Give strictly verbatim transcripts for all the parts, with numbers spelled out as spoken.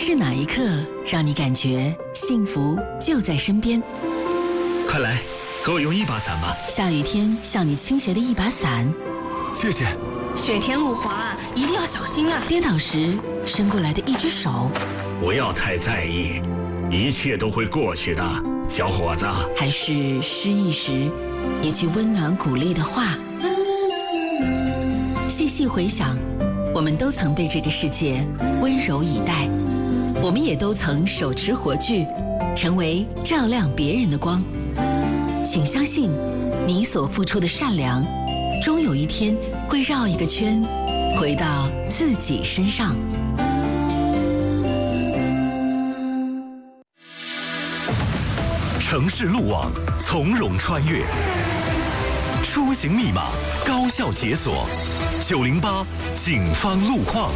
是哪一刻让你感觉幸福就在身边？ 快来，给我用一把伞吧。 下雨天向你倾斜的一把伞， 谢谢。 雪天路滑，一定要小心啊！ 跌倒时伸过来的一只手， 不要太在意，一切都会过去的，小伙子。 还是失意时一句温暖鼓励的话。细细回想，我们都曾被这个世界温柔以待，我们也都曾手持火炬，成为照亮别人的光。请相信，你所付出的善良，终有一天会绕一个圈，回到自己身上。 城市路网从容穿越，出行密码高效解锁。九零八警方路况。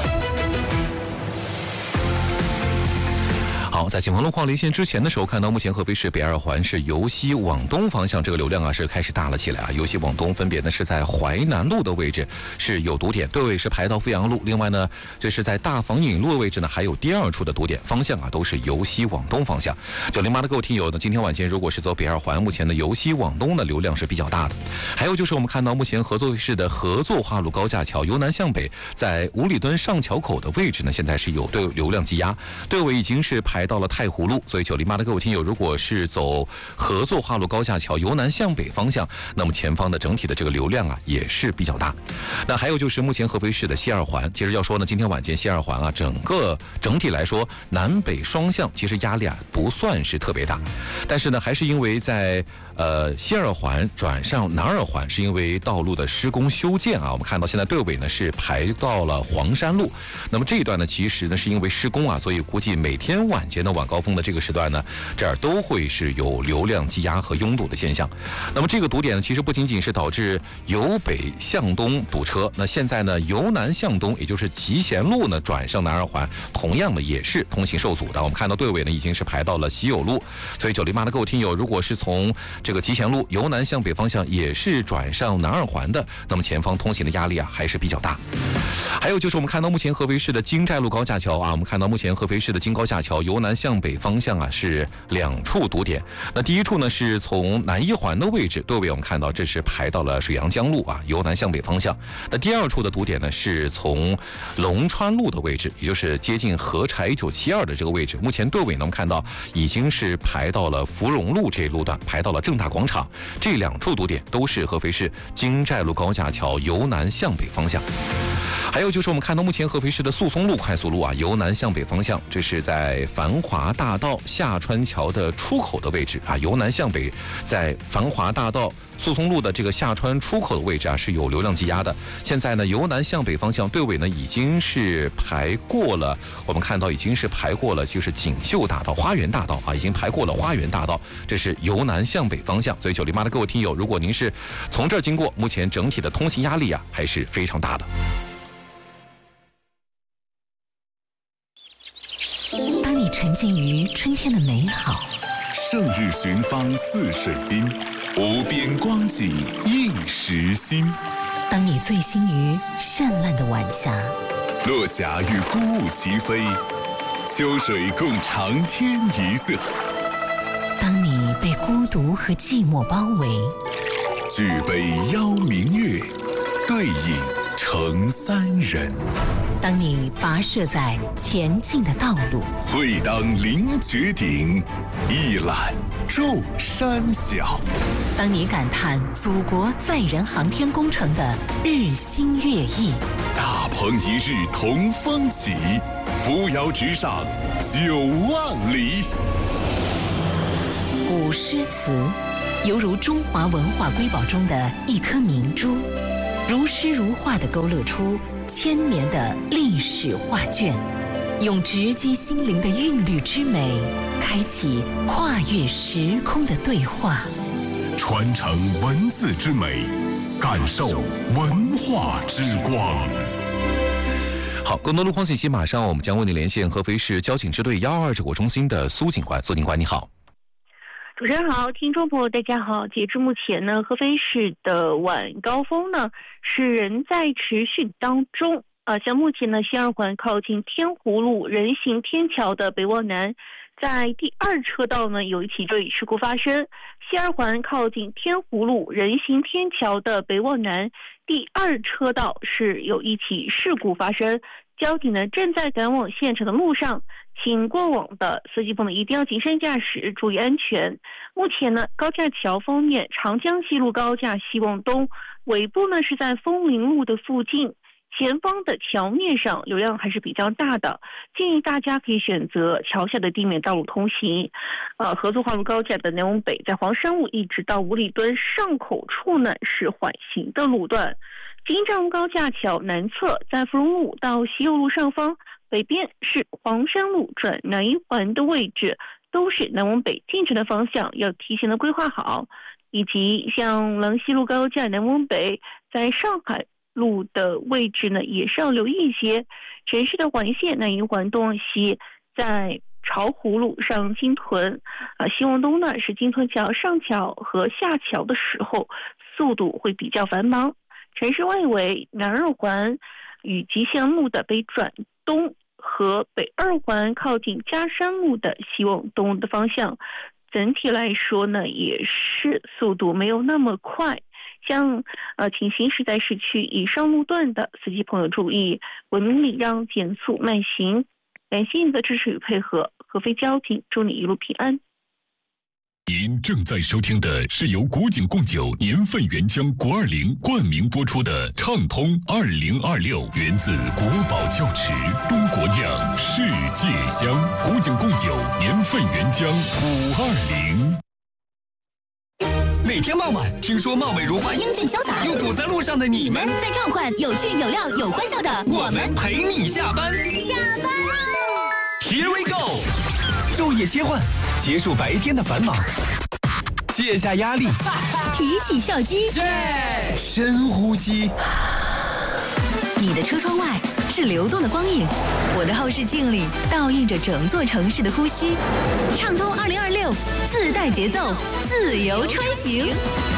好，在警方路况离线之前的时候，看到目前合肥市北二环是由西往东方向，这个流量啊是开始大了起来啊。由西往东分别呢是在淮南路的位置是有堵点，对位是排到阜阳路。另外呢，这是在大房引路的位置呢，还有第二处的堵点，方向啊都是由西往东方向。九零八的各位听友呢，今天晚间如果是走北二环，目前的由西往东的流量是比较大的。还有就是我们看到目前合作市的合作化路高架桥由南向北，在五里墩上桥口的位置呢，现在是有对流量积压，对位已经是排到了太湖路，所以九零八的各位听友，如果是走合作化路高架桥由南向北方向，那么前方的整体的这个流量啊也是比较大。那还有就是目前合肥市的西二环，其实要说呢，今天晚间西二环啊，整个整体来说南北双向其实压力啊不算是特别大，但是呢，还是因为在呃西二环转上南二环，是因为道路的施工修建啊，我们看到现在队尾呢是排到了黄山路，那么这一段呢，其实呢是因为施工啊，所以估计每天晚间的晚高峰的这个时段呢，这儿都会是有流量积压和拥堵的现象。那么这个堵点呢，其实不仅仅是导致由北向东堵车，那现在呢由南向东，也就是集贤路呢转上南二环，同样的也是通行受阻的。我们看到队尾呢已经是排到了喜友路，所以九零八的各位听友，如果是从这个集贤路由南向北方向也是转上南二环的，那么前方通行的压力啊还是比较大。还有就是我们看到目前合肥市的京寨路高架桥啊，我们看到目前合肥市的京高架桥由南向北方向啊是两处堵点。那第一处呢是从南一环的位置，对位我们看到这是排到了水阳江路啊，由南向北方向。那第二处的堵点呢是从龙川路的位置，也就是接近和柴一九七二的这个位置。目前对尾能看到已经是排到了芙蓉路这一路段，排到了正大广场。这两处堵点都是合肥市京寨路高架桥由南向北方向。还有就是我们看到目前合肥市的宿松路快速路啊，由南向北方向，这是在繁华大道下川桥的出口的位置啊，由南向北，在繁华大道宿松路的这个下川出口的位置啊是有流量积压的。现在呢由南向北方向对尾呢已经是排过了，我们看到已经是排过了就是锦绣大道、花园大道啊，已经排过了花园大道，这是由南向北方向。所以九零八的各位听友，如果您是从这儿经过，目前整体的通行压力啊还是非常大的。 当你沉浸于春天的美好， 胜日寻芳泗水滨，无边光景映时新。 当你醉心于绚烂的晚霞， 落霞与孤鹜齐飞，秋水共长天一色。 当你被孤独和寂寞包围， 举杯邀明月，对影成三人。 当你跋涉在前进的道路， 会当凌绝顶，一览众山小。 当你感叹祖国载人航天工程的日新月异， 大鹏一日同风起，扶摇直上九万里。 古诗词犹如中华文化瑰宝中的一颗明珠，如诗如画地勾勒出千年的历史画卷，用直击心灵的韵律之美，开启跨越时空的对话， 传承文字之美，感受文化之光。 好，更多路况信息，马上我们将为您连线合肥市交警支队幺二指挥中心的苏警官。苏警官，你好。 主持人好，听众朋友大家好。截至目前呢，合肥市的晚高峰呢是仍在持续当中。 呃，像目前呢，西二环靠近天湖路人行天桥的北往南，在第二车道呢有一起追尾事故发生。西二环靠近天湖路人行天桥的北往南第二车道是有一起事故发生，交警呢正在赶往现场的路上，请过往的司机朋友一定要谨慎驾驶，注意安全。目前呢，高架桥方面，长江西路高架西往东尾部呢是在枫林路的附近。前方的桥面上流量还是比较大的，建议大家可以选择桥下的地面道路通行。呃，合作化路高架的南往北，在黄山路一直到五里墩上口处呢是缓行的路段。京藏高架桥南侧，在芙蓉路到西右路上方，北边是黄山路转南一环的位置，都是南往北进城的方向，要提前的规划好。以及像郎西路高架南往北，在上海路的位置呢，也是要留意一些。城市的环线南一环东往西，在巢湖路上金屯，啊，西往东呢是金屯桥上桥和下桥的时候，速度会比较繁忙。城市外围南二环与吉祥路的北转东和北二环靠近嘉山路的西往东的方向，整体来说呢，也是速度没有那么快。像呃，请行驶在市区以上路段的司机朋友注意，文明礼让，减速慢行。感谢您的支持与配合，合肥交警祝你一路平安。 您正在收听的是由古井贡酒年份原浆国二零冠名播出的畅通二零二六，源自国宝窖池，中国酿，世界香。古井贡酒年份原浆五二零。 每天傍晚，听说貌美如花、 英俊潇洒又堵在路上的你们， 在召唤有趣、有料、有欢笑的我们陪你下班。 下班喽 ！Here we go！ 昼夜切换，结束白天的繁忙，卸下压力， 提起笑肌， 深呼吸。 你的车窗外是流动的光影，我的后视镜里倒映着整座城市的呼吸。畅通二零二六，自带节奏，自由穿行。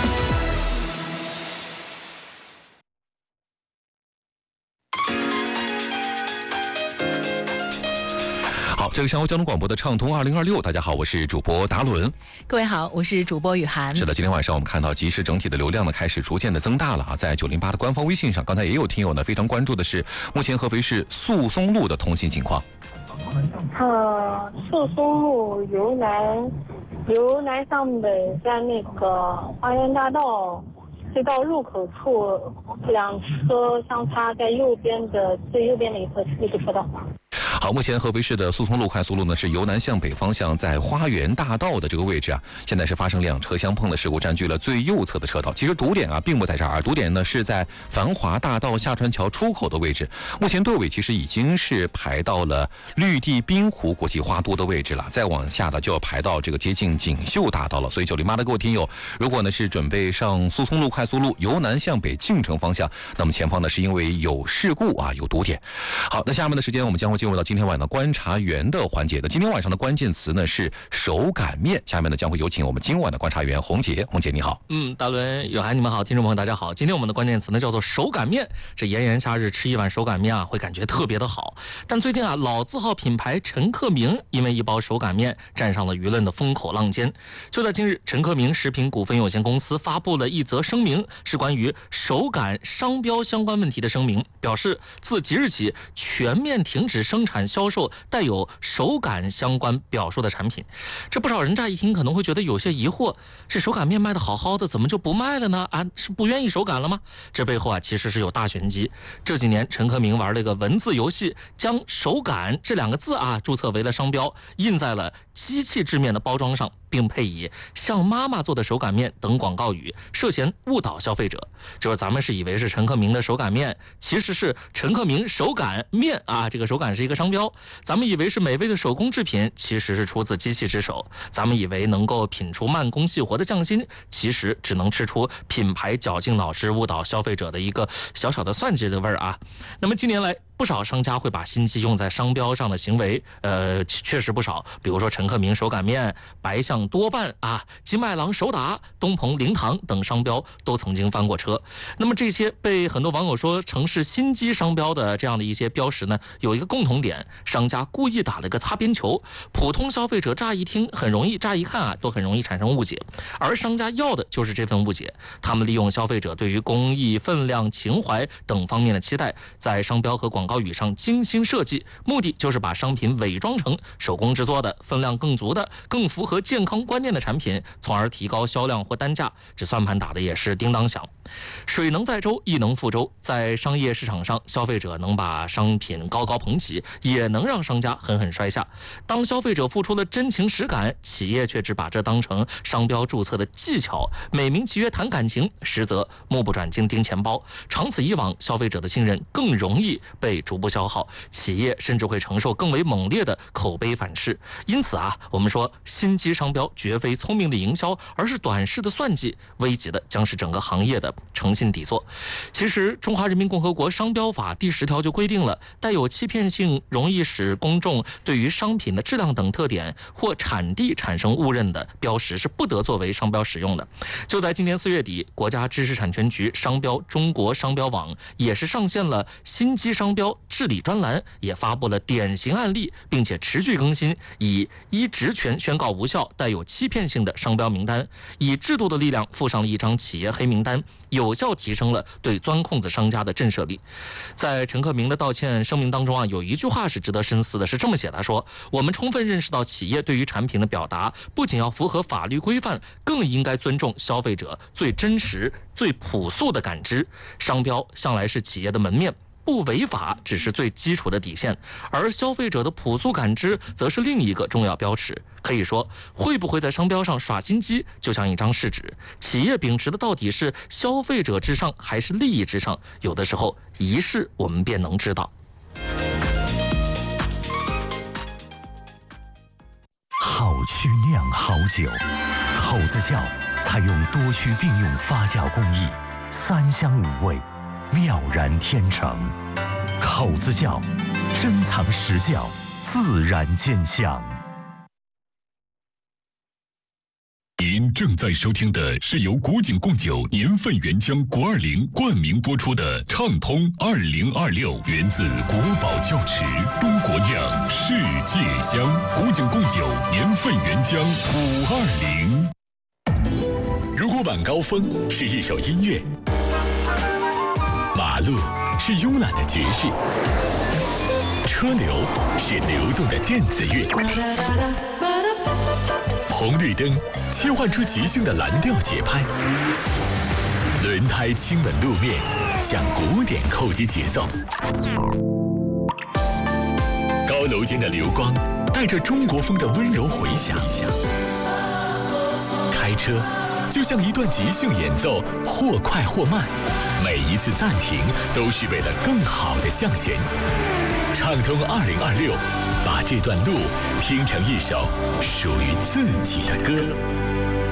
好，这个上欧交通广播的畅通二零二六，大家好，我是主播达伦。 各位好，我是主播雨涵。 是的，今天晚上我们看到集市整体的流量呢开始逐渐的增大了啊，在九零八的官方微信上，刚才也有听友呢非常关注的是目前合肥市宿松路的通行情况。 呃，宿松路由南由南向北，在那个花园大道隧道入口处，两车相差，在右边的最右边的一侧一个车道。 好，目前合肥市的宿松路快速路呢是由南向北方向，在花园大道的这个位置啊，现在是发生两车相碰的事故，占据了最右侧的车道。其实堵点啊并不在这儿，堵点呢是在繁华大道下川桥出口的位置。目前队尾其实已经是排到了绿地滨湖国际花都的位置了，再往下的就要排到这个接近锦绣大道了。所以九零八的各位听友，如果呢是准备上宿松路快速路由南向北进城方向，那么前方呢是因为有事故啊有堵点。好，那下面的时间我们将会进入到今天晚的观察员的环节的。今天晚上的关键词呢是手擀面，下面呢将会有请我们今晚的观察员红姐。红姐你好。 嗯，大伦、有涵你们好，听众朋友大家好。今天我们的关键词呢叫做手擀面。这炎炎夏日吃一碗手擀面啊，会感觉特别的好。但最近啊，老字号品牌陈克明因为一包手擀面站上了舆论的风口浪尖。就在近日，陈克明食品股份有限公司发布了一则声明，是关于手擀商标相关问题的声明，表示自即日起全面停止生产销售带有手擀相关表述的产品。这不少人乍一听可能会觉得有些疑惑，这手擀面卖得好好的，怎么就不卖了呢？啊，是不愿意手擀了吗？这背后啊其实是有大玄机。这几年陈克明玩了一个文字游戏，将手擀这两个字啊注册为了商标，印在了机器制面的包装上，并配以像妈妈做的手擀面等广告语，涉嫌误导消费者。就是咱们是以为是陈克明的手擀面，其实是陈克明手擀面啊，这个手擀是一个商标。咱们以为是美味的手工制品，其实是出自机器之手。咱们以为能够品出慢工细活的匠心，其实只能吃出品牌绞尽脑汁误导消费者的一个小小的算计的味儿啊。那么近年来，不少商家会把心机用在商标上的行为，呃，确实不少。比如说陈克明手擀面、白象像多半啊、金麦郎、手打、东鹏、灵堂等商标都曾经翻过车。那么这些被很多网友说成是心机商标的这样的一些标识呢，有一个共同点，商家故意打了个擦边球，普通消费者乍一听很容易，乍一看啊都很容易产生误解，而商家要的就是这份误解。他们利用消费者对于工艺、分量、情怀等方面的期待，在商标和广告语上精心设计，目的就是把商品伪装成手工制作的、分量更足的、更符合健康观念的产品，从而提高销量或单价。这算盘打的也是叮当响。水能载舟，亦能覆舟，在商业市场上，消费者能把商品高高捧起，也能让商家狠狠摔下。当消费者付出了真情实感，企业却只把这当成商标注册的技巧，美名其曰谈感情，实则目不转睛盯钱包。长此以往，消费者的信任更容易被逐步消耗，企业甚至会承受更为猛烈的口碑反噬。因此啊，我们说心机商标绝非聪明的营销，而是短视的算计，危及的将是整个行业的诚信底座。其实《中华人民共和国商标法》第十条就规定了，带有欺骗性、容易使公众对于商品的质量等特点或产地产生误认的标识是不得作为商标使用的。就在今年四月底，国家知识产权局商标中国商标网也是上线了心机商标治理专栏，也发布了典型案例，并且持续更新以依职权宣告无效带有欺骗性的商标名单，以制度的力量附上了一张企业黑名单，有效提升了对钻空子商家的震慑力。在陈克明的道歉声明当中啊，有一句话是值得深思的，是这么写的，说我们充分认识到企业对于产品的表达不仅要符合法律规范，更应该尊重消费者最真实、最朴素的感知。商标向来是企业的门面，不违法只是最基础的底线，而消费者的朴素感知则是另一个重要标尺。可以说，会不会在商标上耍心机，就像一张试纸，企业秉持的到底是消费者至上还是利益至上，有的时候一试我们便能知道。 好曲酿好酒，口子窖采用多区并用发酵工艺，三香五味，妙然天成。口子窖，珍藏实窖，自然见香。 您正在收听的是由古井贡酒年份原浆国二零冠名播出的畅通二零二六，源自国宝窖池，中国酿，世界香。古井贡酒年份原浆五二零。如果晚高峰是一首音乐，马路是慵懒的爵士，车流是流动的电子乐，红绿灯切换出即兴的蓝调节拍，轮胎亲吻路面，向古典扣击节奏。高楼间的流光带着中国风的温柔回响。开车就像一段即兴演奏，或快或慢，每一次暂停都是为了更好的向前。畅通二零二六，把这段路听成一首属于自己的歌。